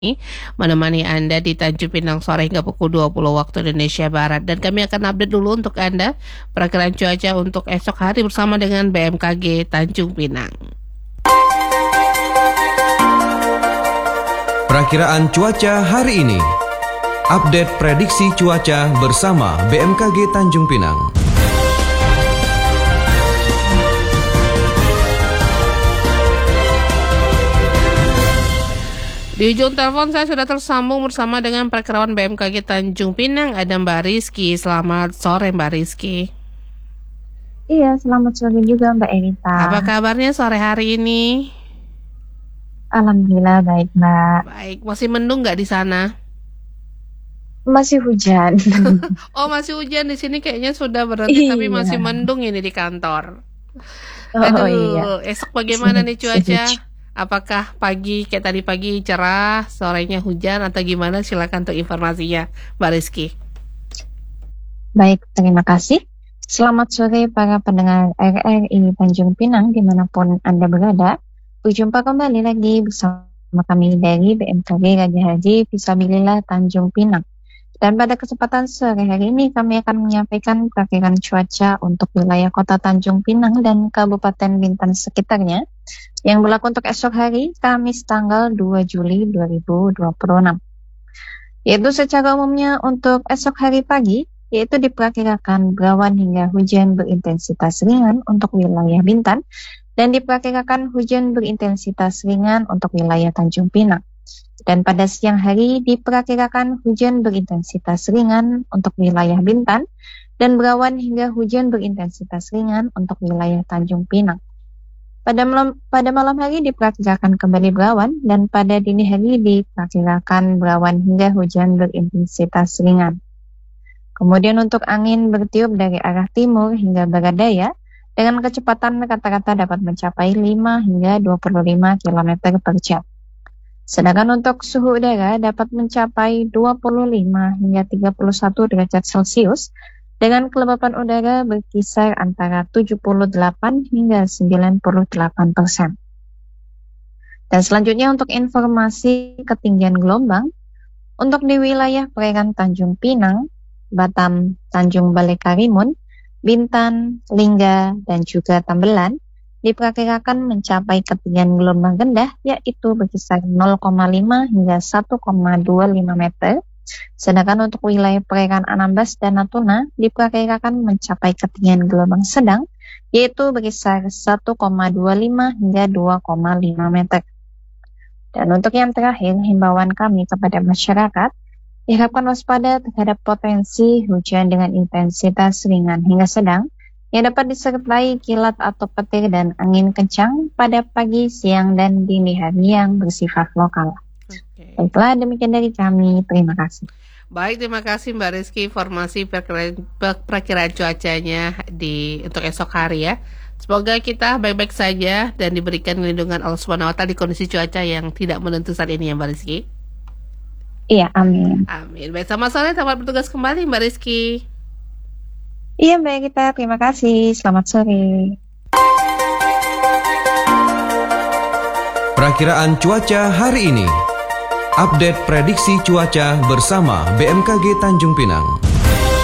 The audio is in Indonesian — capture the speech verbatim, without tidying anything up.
menemani Anda di Tanjung Pinang sore hingga pukul dua puluh waktu Indonesia Barat. Dan kami akan update dulu untuk Anda perakiraan cuaca untuk esok hari bersama dengan B M K G Tanjung Pinang. Perakiraan cuaca hari ini. Update prediksi cuaca bersama B M K G Tanjung Pinang. Di ujung telepon saya sudah tersambung bersama dengan perakirawan B M K G Tanjung Pinang, ada Mbak Rizky. Selamat sore Mbak Rizky. Iya, selamat sore juga Mbak Erita. Apa kabarnya sore hari ini? Alhamdulillah baik Mbak. Baik, masih mendung nggak di sana? Masih hujan. Oh masih hujan, di sini kayaknya sudah berhenti, Iya. tapi masih mendung ini di kantor. Oh, Aduh, iya. esok bagaimana nih cuaca? Apakah pagi kayak tadi pagi cerah, sorenya hujan atau gimana? Silakan untuk informasinya, Mbak Rizky. Baik, terima kasih. Selamat sore para pendengar R R I Tanjung Pinang dimanapun Anda berada. Berjumpa kembali lagi bersama kami dari B M K G Raja Haji Fisabilillah Tanjung Pinang. Dan pada kesempatan sore hari ini kami akan menyampaikan perakiraan cuaca untuk wilayah Kota Tanjung Pinang dan Kabupaten Bintan sekitarnya yang berlaku untuk esok hari Kamis tanggal dua Juli dua ribu dua puluh enam. Yaitu secara umumnya untuk esok hari pagi, yaitu diperkirakan berawan hingga hujan berintensitas ringan untuk wilayah Bintan dan diperkirakan hujan berintensitas ringan untuk wilayah Tanjung Pinang. Dan pada siang hari diperkirakan hujan berintensitas ringan untuk wilayah Bintan dan berawan hingga hujan berintensitas ringan untuk wilayah Tanjung Pinang. Pada malam, pada malam hari diperkirakan kembali berawan dan pada dini hari diperkirakan berawan hingga hujan berintensitas ringan. Kemudian untuk angin bertiup dari arah timur hingga barat daya dengan kecepatan rata-rata dapat mencapai lima hingga dua puluh lima kilometer per jam. Sedangkan untuk suhu udara dapat mencapai dua puluh lima hingga tiga puluh satu derajat Celcius dengan kelembapan udara berkisar antara tujuh puluh delapan hingga sembilan puluh delapan persen. Dan selanjutnya untuk informasi ketinggian gelombang, untuk di wilayah perairan Tanjung Pinang, Batam, Tanjung Balai Karimun, Bintan, Lingga, dan juga Tambelan, diperkirakan mencapai ketinggian gelombang rendah yaitu berkisar nol koma lima hingga satu koma dua lima meter. Sedangkan untuk wilayah perairan Anambas dan Natuna diperkirakan mencapai ketinggian gelombang sedang yaitu berkisar satu koma dua lima hingga dua koma lima meter. Dan untuk yang terakhir, himbauan kami kepada masyarakat diharapkan waspada terhadap potensi hujan dengan intensitas ringan hingga sedang yang dapat disertai kilat atau petir dan angin kencang pada pagi, siang, dan dini hari yang bersifat lokal. Oke. Baiklah, demikian dari kami. Terima kasih. Baik, terima kasih Mbak Rizky informasi perkiraan, perkiraan cuacanya di untuk esok hari ya. Semoga kita baik-baik saja dan diberikan lindungan Allah Subhanahu wa taala di kondisi cuaca yang tidak menentu saat ini ya Mbak Rizky. Iya, amin. Amin. Baik, selamat sore, selamat bertugas kembali Mbak Rizky. Iya Mbak Gita, terima kasih. Selamat sore. Perakiraan cuaca hari ini. Update prediksi cuaca bersama B M K G Tanjung Pinang.